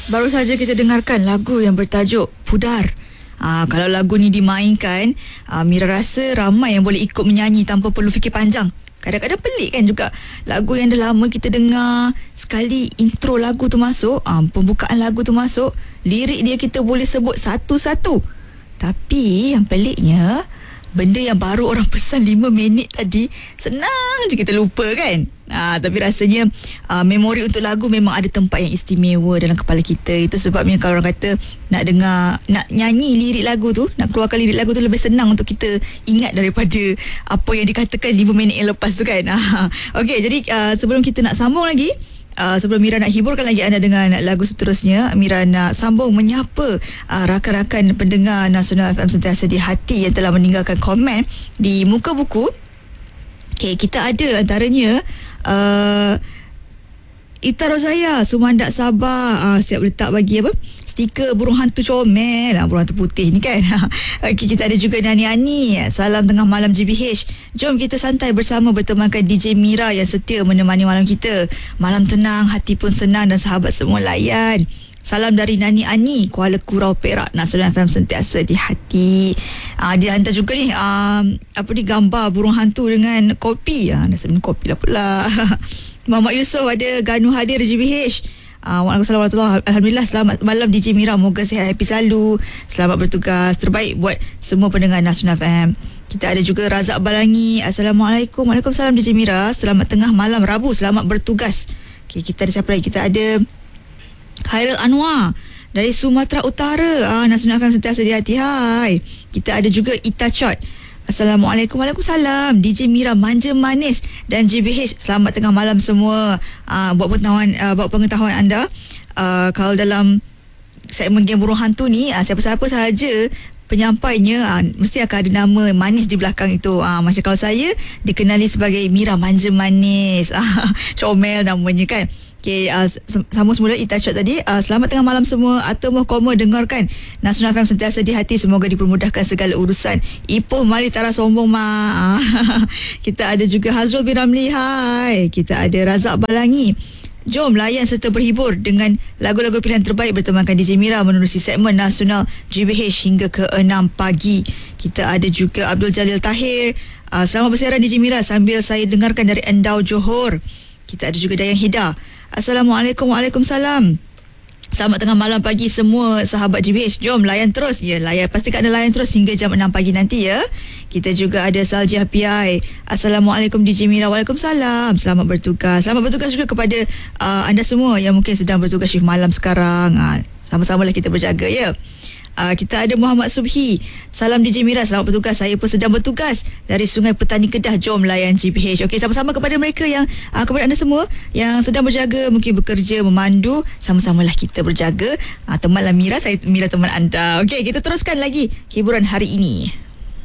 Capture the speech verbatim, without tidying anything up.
Baru saja kita dengarkan lagu yang bertajuk Pudar. Aa, kalau lagu ni dimainkan, aa, Mira rasa ramai yang boleh ikut menyanyi tanpa perlu fikir panjang. Kadang-kadang pelik kan juga. Lagu yang dah lama kita dengar, sekali intro lagu tu masuk, aa, pembukaan lagu tu masuk, lirik dia kita boleh sebut satu-satu. Tapi yang peliknya, benda yang baru orang pesan lima minit tadi, senang je kita lupa kan. Ha, tapi rasanya uh, memori untuk lagu memang ada tempat yang istimewa dalam kepala kita. Itu sebabnya kalau orang kata nak dengar, nak nyanyi lirik lagu tu, nak keluarkan lirik lagu tu lebih senang untuk kita ingat daripada apa yang dikatakan lima minit yang lepas tu kan. Ha, Okey, jadi uh, sebelum kita nak sambung lagi, Uh, sebelum Mira nak hiburkan lagi anda dengan lagu seterusnya, Mira nak sambung menyapa uh, rakan-rakan pendengar Nasional F M Sentiasa di Hati yang telah meninggalkan komen di muka buku. Okay, kita ada antaranya uh, Ita Rozaya, Sumandak Sabah, uh, siap letak bagi apa? Stiker burung hantu comel, burung hantu putih ni kan. Okay, kita ada juga Nani Ani, salam tengah malam G B H. Jom kita santai bersama bertemankan D J Mira yang setia menemani malam kita. Malam tenang, hati pun senang dan sahabat semua layan. Salam dari Nani Ani, Kuala Kurau, Perak. Nasional F M Sentiasa di Hati. Uh, dia hantar juga ni uh, apa ni, gambar burung hantu dengan kopi. Uh, nasi minum kopi lah pula. Muhammad Yusof ada Ganu hadir G B H. Uh, Waalaikumsalam warahmatullahi. Alhamdulillah, selamat malam D J Mira, moga sihat, happy selalu, selamat bertugas, terbaik buat semua pendengar Nasional F M. Kita ada juga Razak Balangi, Assalamualaikum. Waalaikumsalam D J Mira, selamat tengah malam Rabu, selamat bertugas. Okay, kita ada siapa lagi? Kita ada Khairul Anwar dari Sumatera Utara. ah, Nasional F M Sentiasa di Hati. Hai. Kita ada juga Ita Chot, Assalamualaikum. Waalaikumsalam D J Mira, manja manis dan G B H, selamat tengah malam semua. uh, Buat pengetahuan uh, Buat pengetahuan anda, uh, kalau dalam segmen Game Burung Hantu ni, uh, siapa-siapa sahaja penyampainya uh, mesti akan ada nama manis di belakang itu. uh, Macam kalau saya dikenali sebagai Mira manja manis, uh, comel namanya kan. Okay, uh, sama semula Ita Chot tadi. uh, Selamat tengah malam semua. Atau Mohkoma dengarkan Nasional F M Sentiasa di Hati, semoga dipermudahkan segala urusan. Ipoh mari tara sombong ma. Kita ada juga Hazrul bin Ramli. Hai. Kita ada Razak Balangi. Jom layan serta berhibur dengan lagu-lagu pilihan terbaik bertemankan D J Mira menerusi segmen Nasional G B H hingga ke enam pagi. Kita ada juga Abdul Jalil Tahir. uh, Selamat bersiaran D J Mira sambil saya dengarkan dari Endau, Johor. Kita ada juga Dayang Hida. Assalamualaikum. Waalaikumsalam. Selamat tengah malam pagi semua sahabat G B H. Jom layan terus. Ya, layan, pastikan anda layan terus hingga jam enam pagi nanti ya. Kita juga ada Saljah P I. Assalamualaikum D J Mira. Waalaikumsalam. Selamat bertugas. Selamat bertugas juga kepada uh, anda semua yang mungkin sedang bertugas shift malam sekarang. uh, Sama-samalah kita berjaga ya. Uh, kita ada Muhammad Subhi. Salam D J Mira, selamat bertugas. Saya pun sedang bertugas dari Sungai Petani Kedah. Jom layan G P H. Okey, sama-sama kepada mereka yang uh, kepada anda semua yang sedang berjaga, mungkin bekerja, memandu, sama-samalah kita berjaga. uh, Temanlah Mira, saya Mira teman anda. Okey, kita teruskan lagi hiburan hari ini.